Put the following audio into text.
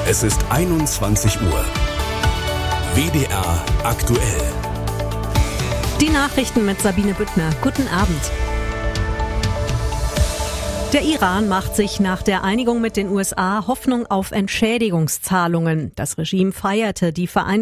Es ist 21 Uhr. WDR aktuell. Die Nachrichten mit Sabine Büttner. Guten Abend. Der Iran macht sich nach der Einigung mit den USA Hoffnung auf Entschädigungszahlungen. Das Regime feierte die Vereinbarung